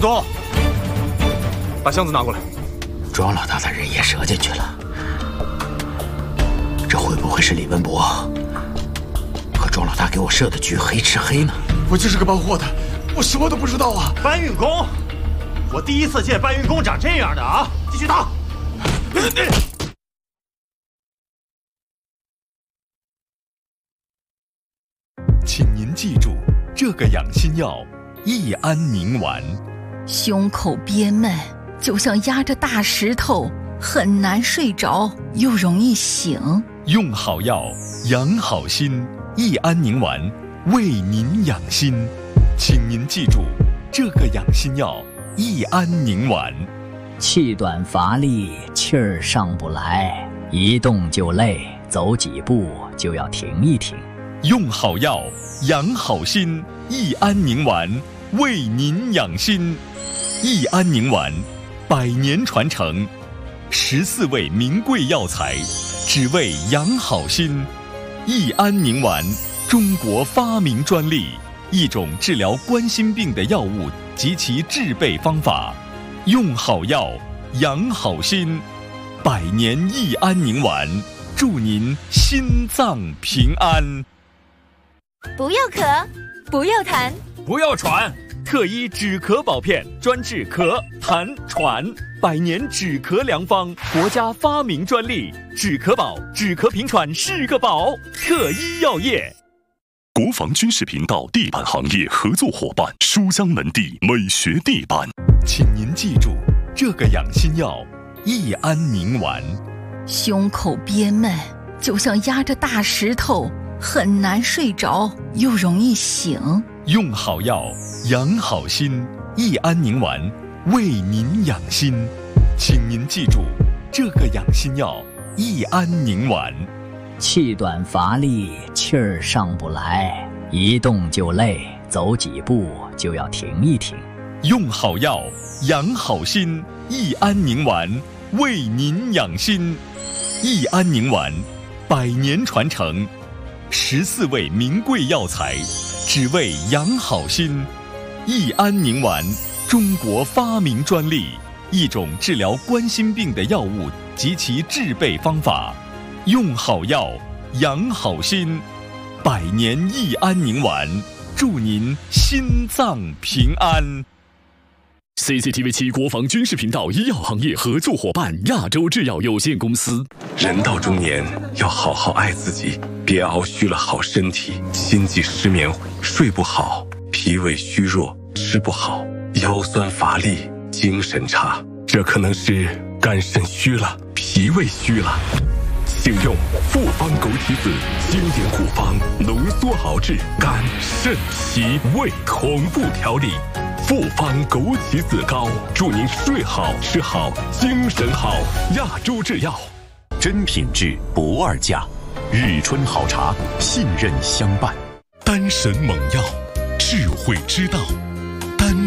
东，把箱子拿过来。 庄老大的人也折进去了，这会不会是李文博和庄老大给我设的局黑吃黑呢？ 我就是个搬货的，我什么都不知道啊！ 搬运工，我第一次见搬运工长这样的啊！继续打。 请您记住，这个养心药益安宁丸。 胸口憋闷，就像压着大石头，很难睡着，又容易醒。 用好药，养好心，益安宁丸为您养心。请您记住，这个养心药益安宁丸。 气短乏力，气儿上不来，一动就累，走几步就要停一停。 用好药，养好心，益安宁丸为您养心。益安宁丸100年传承，14味名贵药材，只为养好心。益安宁丸，中国发明专利，一种治疗冠心病的药物及其制备方法。用好药，养好心，100年益安宁丸，祝您心脏平安。 不要咳，不要痰， 不要喘。 特医止咳宝片，专治咳、痰、喘，100年止咳良方，国家发明专利。止咳宝，止咳平喘是个宝。特医药业。 国防军事频道地板行业合作伙伴书香门第美学地板。 请您记住，这个养心药益安宁丸。 胸口憋闷，就像压着大石头，很难睡着，又容易醒。 用好药，养好心，益安宁丸为您养心。请您记住，这个养心药益安宁丸。 气短乏力，气儿上不来，一动就累，走几步就要停一停。 用好药，养好心，益安宁丸为您养心。益安宁丸100年传承，14味名贵药材，只为养好心。益安宁丸，中国发明专利，一种治疗冠心病的药物及其制备方法。用好药，养好心，100年益安宁丸，祝您心脏平安。 CCTV7 国防军事频道医药行业合作伙伴亚洲制药有限公司。人到中年，要好好爱自己，别熬虚了好身体，心悸失眠，睡不好，脾胃虚弱，吃不好，腰酸乏力，精神差，这可能是肝肾虚了，脾胃虚了。请用复方枸杞子经典护方浓缩熬制肝肾脾胃同步调理。复方枸杞子膏，祝您睡好吃好精神好。亚洲制药， 真品质不二价，日春好茶，信任相伴。 丹神猛药，智慧之道。